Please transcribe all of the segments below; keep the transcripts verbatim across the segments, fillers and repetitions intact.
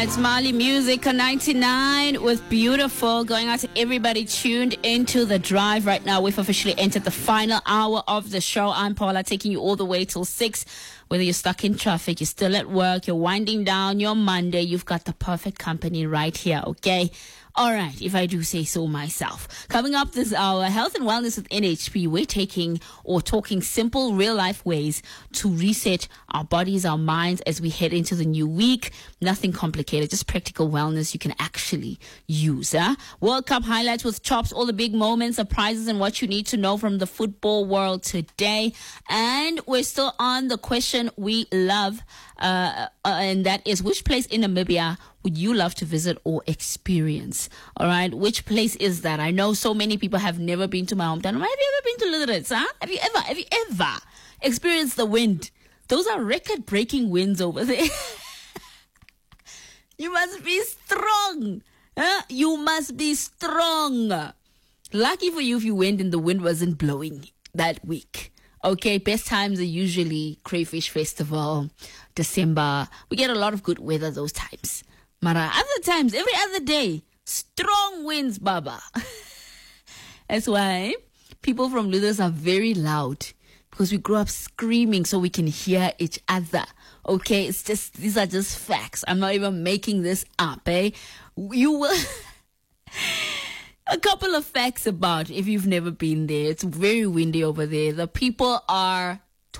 It's Mali Music on ninety-nine with Beautiful. Going out to everybody tuned into the drive right now. We've officially entered the final hour of the show. I'm Paula, taking you all the way till six. Whether you're stuck in traffic, you're still at work, you're winding down your Monday, you've got the perfect company right here, okay? All right, if I do say so myself. Coming up this hour, health and wellness with N H P. We're taking or talking simple real-life ways to reset our bodies, our minds as we head into the new week. Nothing complicated, just practical wellness you can actually use. Huh? World Cup highlights with Chops, all the big moments, surprises, and what you need to know from the football world today. And we're still on the question we love, uh, uh, and that is, which place in Namibia would you love to visit or experience? All right, which place is that? I know so many people have never been to my hometown. Have you ever been to Lüderitz, huh? Have you ever, have you ever experienced the wind? Those are record-breaking winds over there. You must be strong. Huh? You must be strong. Lucky for you if you went and the wind wasn't blowing that week. Okay, best times are usually Crayfish Festival, December. We get a lot of good weather those times. Mara, other times, every other day, strong winds, Baba. That's why people from Lüderitz are very loud, because we grew up screaming so we can hear each other. Okay, it's just, these are just facts. I'm not even making this up, eh? You will... A couple of facts about if you've never been there. It's very windy over there. The people are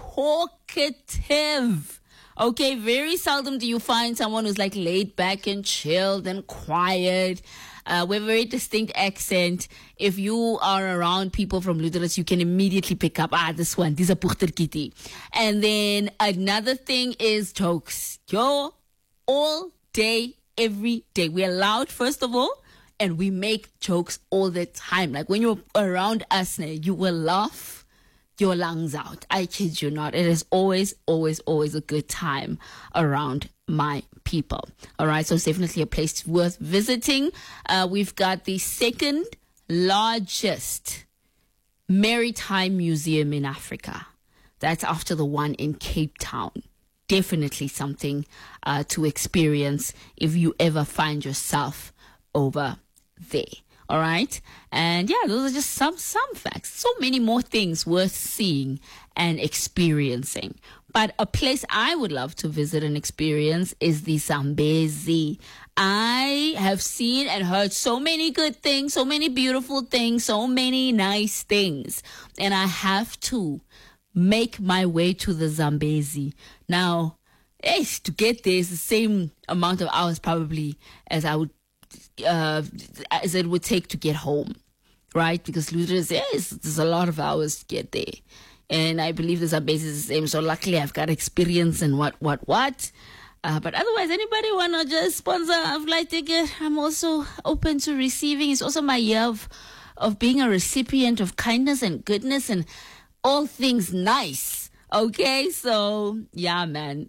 talkative. Okay, very seldom do you find someone who's like laid back and chilled and quiet. Uh, we have a very distinct accent. If you are around people from Lüderitz, you can immediately pick up, ah, this one, this is a Puchterkiti. And then another thing is jokes. Yo, all day, every day. We're loud, first of all. And we make jokes all the time. Like when you're around us, you will laugh your lungs out. I kid you not. It is always, always, always a good time around my people. All right. So it's definitely a place worth visiting. Uh, we've got the second largest maritime museum in Africa. That's after the one in Cape Town. Definitely something uh, to experience if you ever find yourself over there. All right. And yeah, those are just some some facts. So many more things worth seeing and experiencing. But a place I would love to visit and experience is the Zambezi. I have seen and heard so many good things, so many beautiful things, so many nice things. And I have to make my way to the Zambezi. Now, eh, to get there is the same amount of hours probably as I would Uh, as it would take to get home, right? Because Lüderitz, yes, there's a lot of hours to get there. And I believe the Zambezi is the same. So luckily I've got experience in what, what, what. Uh, but otherwise, anybody want to just sponsor a flight ticket, I'm also open to receiving. It's also my year of, of being a recipient of kindness and goodness and all things nice. Okay? So, yeah, man.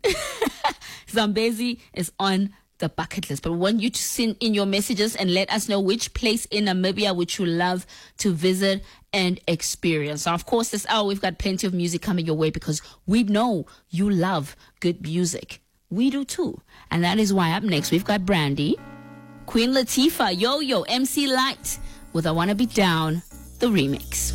Zambezi is on the bucket list. But we want you to send in your messages and let us know which place in Namibia would you love to visit and experience. So, of course, this hour we've got plenty of music coming your way because we know you love good music. We do too. And that is why up next we've got Brandy, Queen Latifah, Yo Yo, M C Light with I Wanna Be Down, the remix.